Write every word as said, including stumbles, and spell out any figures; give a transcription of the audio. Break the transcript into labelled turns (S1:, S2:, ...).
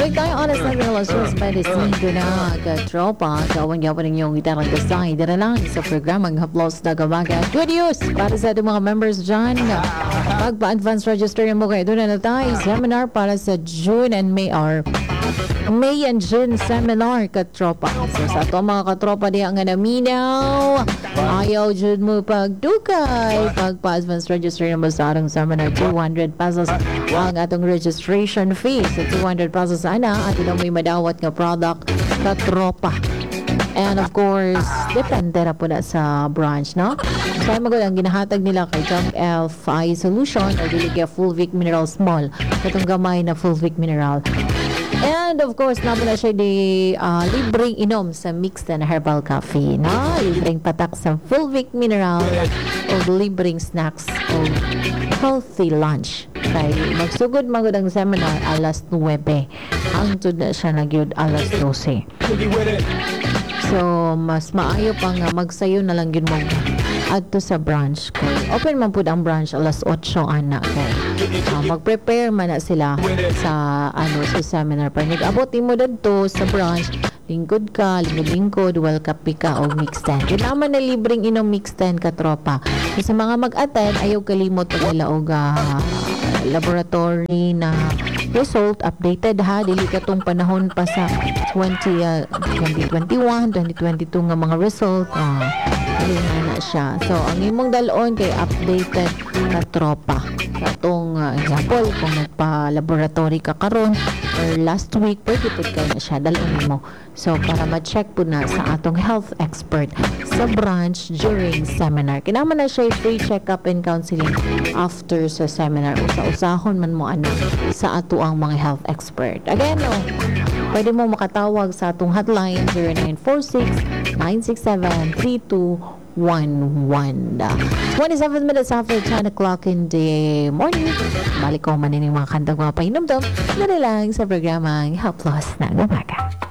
S1: Break tayo oras na alas dos medicine na katropa. Kawan-gawan ninyong itarang kasay. Dara lang sa programang Haplos na Gamaga. Good news para sa ating mga members dyan. Magpa-advance register mo kayo. Doon na tayo. Seminar para sa June and May or May and June seminar katropa. So sa ito mga katropa di ang naminaw. Ayaw dyan mo pagdukay. Pagpa-advance register mo sa atong seminar. two hundred pesos ang atong registration fee. So two hundred pesos ana at ito may madawat nga product katropa. And of course, depende na po na sa branch, no? So, magod ang ginahatag nila kay Jump Elf Eye Solution o dili kay Full Vic Mineral Small. Itong gamay na Full Vic Mineral. And of course, napo na siya di uh, libreng inom sa mixed and herbal coffee, no? Libreng patak sa Full Vic Mineral o libreng snacks o healthy lunch. Kay magsugod magod ang seminar alas nuwebe. Ang tud na siya nagyud alas dose. So, mas maayo pa nga magsayo na lang yun mo adto sa branch ko. Open man pud ang branch alas otso ana kay. Uh, mag-prepare man na sila sa ano sa seminar. Pag nag-abot mo dito sa branch, lingkod ka, lingkod-lingkod, welcome ka o mixed ten. Yun naman na libreng inom mixed ten ka tropa. So, sa mga mag-attend, ayaw kalimot o nila o uh, laboratory na result updated ha, dili katong panahon pa sa twenty, uh, twenty twenty-one, twenty twenty-two nga mga result uh, dili na na siya. So ang imong dalon kay updated na tropa sa atong uh, example kung nagpa-laboratory ka karon or last week pwede pud kay na siya dalon mo. So para ma-check po na sa atong health expert sa branch during seminar. Kinahanglan na siya free check-up and counseling after sa seminar. Usa-usahon man mo ano sa ato ang mga health expert. Again, no, pwede mo makatawag sa atong hotline zero nine four six, nine six seven, three two one one. twenty-seven minutes after ten o'clock in the morning. Balik ko man mga kantang mga pahinom-dom na lang sa programang Help Plus na Gamaga.